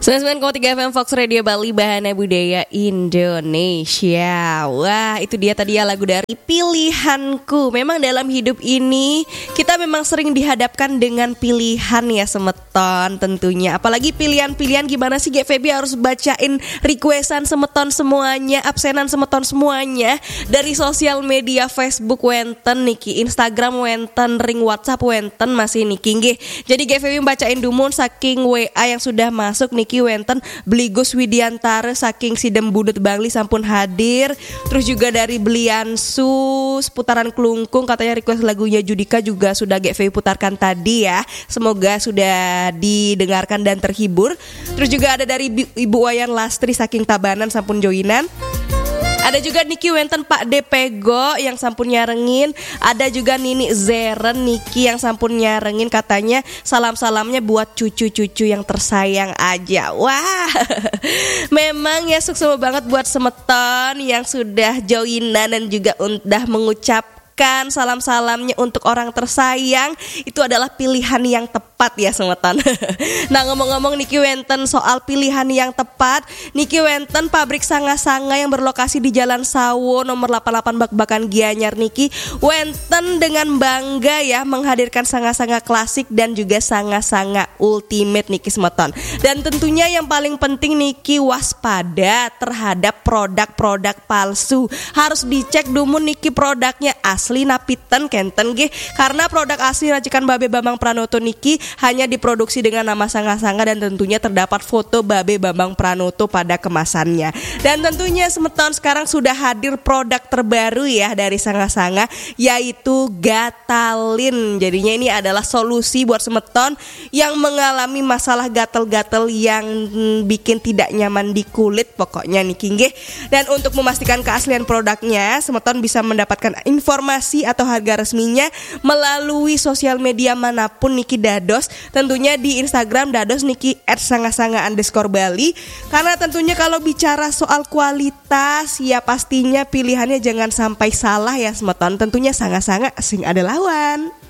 99,3 FM Fox Radio Bali, Bahana Budaya Indonesia. Wah, itu dia tadi ya lagu dari Pilihanku. Memang dalam hidup ini kita memang sering dihadapkan dengan pilihan ya semeton tentunya. Apalagi pilihan-pilihan gimana sih Gek Feby harus bacain requestan semeton semuanya, absenan semeton semuanya. Dari sosial media Facebook wenten niki, Instagram wenten, ring WhatsApp wenten masih niki nggih. Jadi Gek Feby bacain dumun saking WA yang sudah masuk niki wenten Bligus Widiantara saking Sidem Budut Bangli sampun hadir. Terus juga dari Beliansu seputaran Kelungkung katanya request lagunya Judika juga sudah Gek Feby putarkan tadi ya. Semoga sudah didengarkan dan terhibur. Terus juga ada dari Ibu Wayan Lastri saking Tabanan sampun joinan. Ada juga Niki wenten Pak Depego yang sampun nyarengin. Ada juga Nini Zeren Niki yang sampun nyarengin, katanya salam-salamnya buat cucu-cucu yang tersayang aja. Wah, memang ya sukses banget buat semeton yang sudah joinan dan juga udah mengucapkan salam-salamnya untuk orang tersayang. Itu adalah pilihan yang tepat ya semeton. Nah, ngomong-ngomong Niki wenten soal pilihan yang tepat, Niki wenten pabrik sanga-sanga yang berlokasi di Jalan Sawo nomor 88 Bak-Bakan Gianyar niki wenten dengan bangga ya menghadirkan sanga-sanga klasik dan juga sanga-sanga ultimate niki semeton. Dan tentunya yang paling penting niki waspada terhadap produk-produk palsu. Harus dicek dulu niki produknya asli napiten kenten nggih, karena produk asli racikan Babe Bambang Pranoto niki hanya diproduksi dengan nama sanga-sanga dan tentunya terdapat foto Babe Bambang Pranoto pada kemasannya. Dan tentunya semeton sekarang sudah hadir produk terbaru ya dari sanga-sanga, yaitu Gatalin. Jadinya ini adalah solusi buat semeton yang mengalami masalah gatal-gatal yang bikin tidak nyaman di kulit pokoknya niki nggih. Dan untuk memastikan keaslian produknya, semeton bisa mendapatkan informasi atau harga resminya melalui sosial media manapun niki dados. Tentunya di Instagram dados niki @sanga-sanga_Bali. Karena tentunya kalau bicara soal kualitas ya pastinya pilihannya jangan sampai salah ya semeton. Tentunya sanga-sanga sing ada lawan.